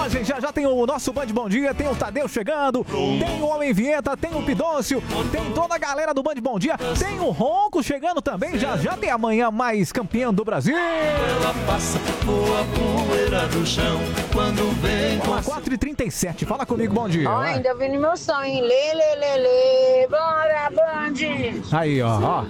Ó, gente, já tem o nosso Band Bom Dia, tem o Tadeu chegando, tem o Homem Vinheta, tem o Pidôncio, tem toda a galera do Band Bom Dia, tem o Ronco chegando também, já tem amanhã mais campeão do Brasil. Ela passa, voa a poeira do chão, quando vem com 4h37, fala comigo, bom dia. Ó, ainda ouvindo meu som, hein? Lê, bora, Band! Aí, ó.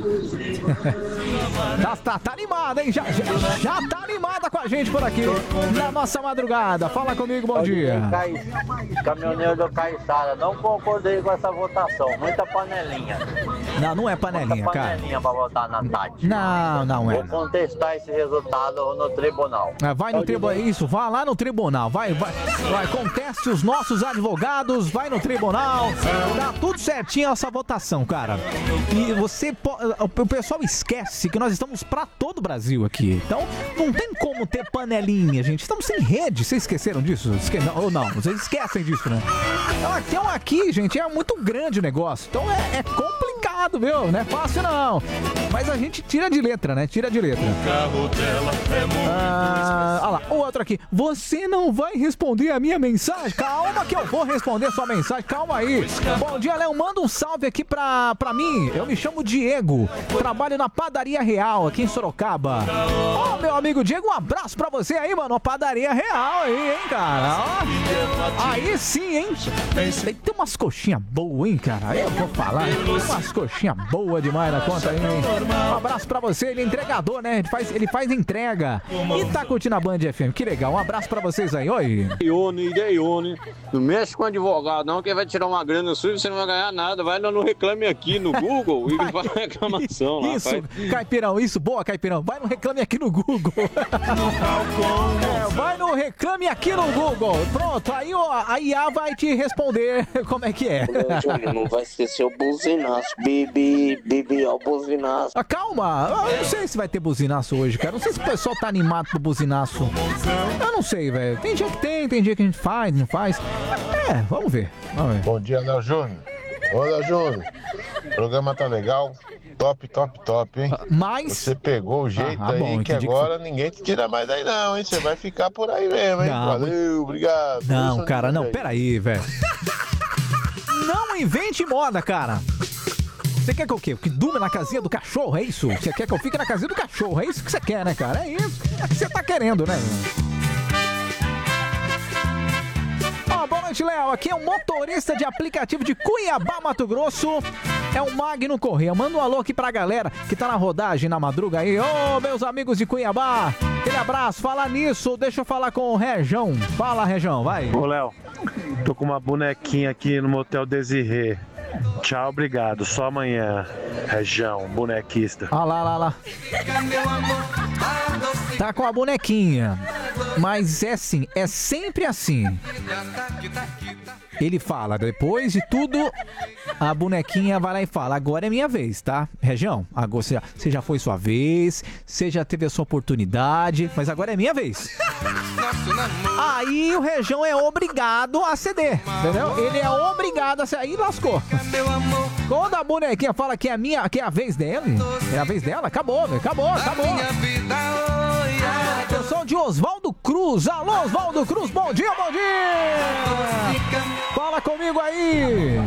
Tá animada, hein? Já tá animada com a gente por aqui, na nossa madrugada. Fala comigo, bom dia. Caminhoneiro do Caiçara, não concordei com essa votação. Muita panelinha. Não é panelinha, Muita cara. panelinha pra votar na Tati. Não é. Vou contestar esse resultado no tribunal. Vai no tribunal, isso, vá lá no tribunal, vai, conteste os nossos advogados, vai no tribunal, dá tudo certinho essa votação, cara. E o pessoal esquece que nós estamos pra todo o Brasil aqui, então não tem como ter panelinha, gente, estamos sem rede, vocês esqueceram disso? Ou não, vocês esquecem disso, né? Então aqui, gente, é muito grande o negócio, então é complicado, viu? Não é fácil não, mas a gente tira de letra, né? Tira de letra. o carro dela é muito Olha lá, o outro aqui. Você não vai responder a minha mensagem? Calma que eu vou responder sua mensagem. Calma aí. Bom dia, Léo. Manda um salve aqui pra mim. Eu me chamo Diego. Trabalho na Padaria Real, aqui em Sorocaba. Ó, meu amigo Diego, um abraço pra você aí, mano. A Padaria Real aí, hein, cara. Ó. Aí sim, hein. Tem umas coxinhas boas, hein, cara. Eu vou falar. Tem umas coxinhas boas demais na conta aí, hein. Um abraço pra você. Ele é entregador, né? Ele faz entrega. E tá curtindo a Band FM. Que legal. Um abraço pra vocês aí. Oi. Ione. Não mexe com advogado, não, que vai tirar uma grana sua e você não vai ganhar nada. Vai no Reclame Aqui no Google e faz reclamação lá. Isso, Caipirão, isso, boa, Caipirão. Vai no Reclame Aqui no Google. Vai no Reclame Aqui no Google. Pronto, aí a IA vai te responder como é que é. Júnior, não vai esquecer o buzinaço. Bibi, ó, o buzinaço. Calma, eu não sei se vai ter buzinaço hoje, cara. Não sei se o pessoal tá animado pro buzinaço. Eu não sei, velho. Tem dia que tem dia que a gente faz, não faz. Vamos ver. Bom dia, Léo Júnior. Ô, Léo Júnior. O programa tá legal. Top, hein? Mas... Você pegou o jeito aí bom, que agora ninguém te tira mais daí não, hein? Você vai ficar por aí mesmo, hein? Não, Valeu, obrigado. Não, cara, não. Peraí, velho. Não invente moda, cara. Você quer que eu o quê? Que durma na casinha do cachorro, é isso? Você quer que eu fique na casinha do cachorro, é isso que você quer, né, cara? É isso. É o que você tá querendo, né? Boa noite, Léo. Aqui é um motorista de aplicativo de Cuiabá, Mato Grosso. É o Magno Correia. Manda um alô aqui pra galera que tá na rodagem na madruga aí. Ô, meus amigos de Cuiabá. Aquele abraço. Falar nisso, deixa eu falar com o Rejão. Fala, Rejão, vai. Ô, Léo, tô com uma bonequinha aqui no Motel Desirê. Tchau, obrigado. Só amanhã, Rejão, bonequista. Lá. Tá com a bonequinha. Mas é assim, é sempre assim. Ele fala, depois de tudo, a bonequinha vai lá e fala, agora é minha vez, tá? Região, agora você já foi sua vez, você já teve a sua oportunidade, mas agora é minha vez. Aí o Região é obrigado a ceder, entendeu? Ele é obrigado a ceder, aí lascou. Quando a bonequinha fala que é a vez dele, é a vez dela, acabou, velho, acabou. Eu sou de Oswaldo Cruz. Alô, Oswaldo Cruz, bom dia. Fala comigo aí.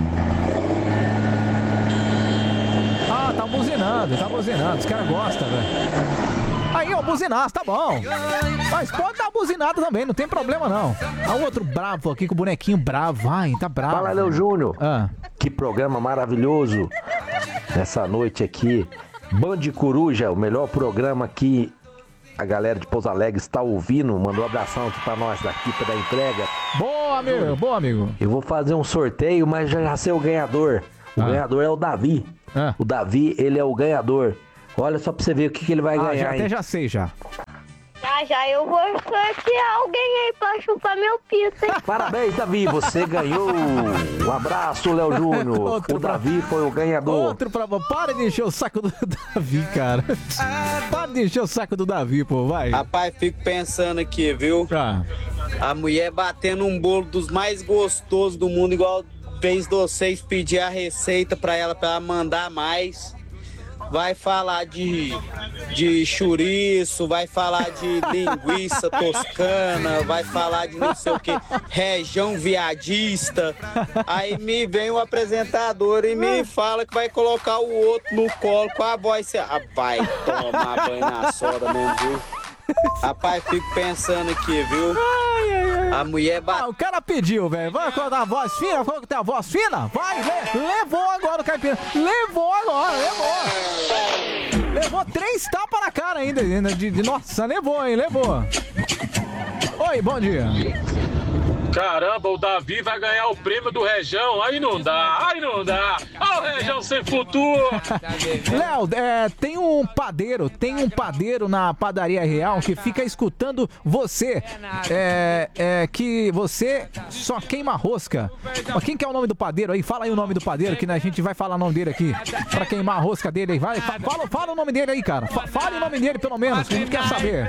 Tá buzinando, os caras gostam, velho. Aí, ó, buzinaço, tá bom. Mas pode dar buzinada também, não tem problema não. Há outro bravo aqui com o bonequinho bravo. Ai, tá bravo. Fala, Léo Júnior. Que programa maravilhoso. Nessa noite aqui. Band Coruja, o melhor programa que a galera de Pouso Alegre está ouvindo. Mandou um abração aqui pra nós da equipe da entrega. Boa, amigo. Eu vou fazer um sorteio, mas já sei o ganhador. O ganhador é o Davi. O Davi, ele é o ganhador. Olha só pra você ver o que ele vai ganhar. Já sei. Já eu vou sortear alguém aí pra chupar meu pito, hein? Parabéns, Davi, você ganhou. Um abraço, Léo Júnior. O Davi foi o ganhador. Para de encher o saco do Davi, cara. Para de encher o saco do Davi, pô, vai. Rapaz, fico pensando aqui, viu? A mulher batendo um bolo dos mais gostosos do mundo, igual fez vocês pedir a receita pra ela mandar mais. vai falar de chouriço, vai falar de linguiça toscana, vai falar de não sei o que, região viadista. Aí me vem o apresentador e me fala que vai colocar o outro no colo com a voz. Vai tomar banho na soda mesmo, viu? Rapaz, fico pensando aqui, viu? A mulher o cara pediu, velho. Vai colocar a voz fina? Falou que tem a voz fina? Vai, levou agora o caipira. Levou. Levou 3 tapas na cara ainda. Nossa, levou, hein? Levou. Oi, bom dia. Caramba, o Davi vai ganhar o prêmio do Rejão. Aí não dá. Ó, o Rejão sem futuro. Léo, tem um padeiro na padaria real que fica escutando você. Que você só queima rosca. Mas quem que é o nome do padeiro aí? Fala aí o nome do padeiro, que a gente vai falar o nome dele aqui. Pra queimar a rosca dele aí. Vai, fala o nome dele aí, cara. Fale o nome dele, pelo menos, que a gente quer saber.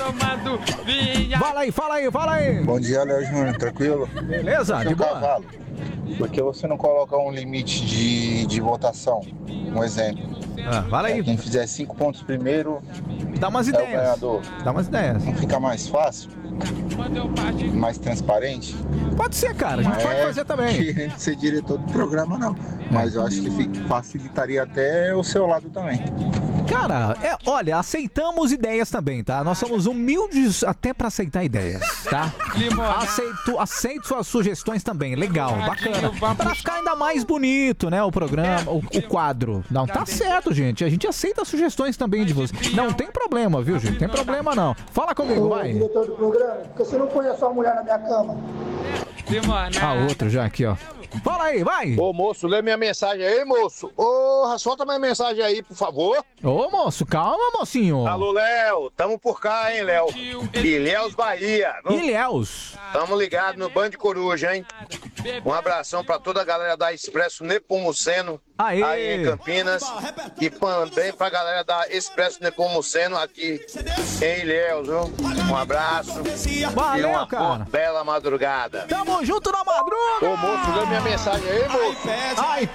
Fala aí. Bom dia, Léo Júnior. Tranquilo? Beleza, de boa. Cavalo. Por que você não coloca um limite de votação? Um exemplo. Fala aí. Quem fizer 5 pontos primeiro dá umas ideias. O ganhador. Dá umas ideias. Não fica mais fácil? Mais transparente? Pode ser, cara. A gente pode fazer também. Querendo ser diretor do programa, não. Mas eu acho que facilitaria até o seu lado também. Cara, olha, aceitamos ideias também, tá? Nós somos humildes até pra aceitar ideias, tá? Aceito suas sugestões também, legal, bacana. Pra ficar ainda mais bonito, né, o programa, o quadro. Não, tá certo, gente, a gente aceita sugestões também de vocês. Não tem problema, viu, gente? Tem problema não. Fala comigo, vai. Diretor do programa, porque você não põe a sua mulher na minha cama. Outro já aqui, ó. Fala aí, vai! Ô, moço, lê minha mensagem aí, moço. Ô, solta minha mensagem aí, por favor. Ô, moço, calma, mocinho. Alô, Léo, tamo por cá, hein, Léo. Ilhéus, Bahia. Ilhéus. Tamo ligados no Band Coruja, hein. Um abração pra toda a galera da Expresso Nepomuceno, aí em Campinas. E também pra galera da Expresso Nepomuceno aqui em Ilhéus, viu? Um abraço. Valeu, e uma cara. bela madrugada. Tamo junto na madruga. Ô, moço, lê minha mensagem aí, moço. Ai,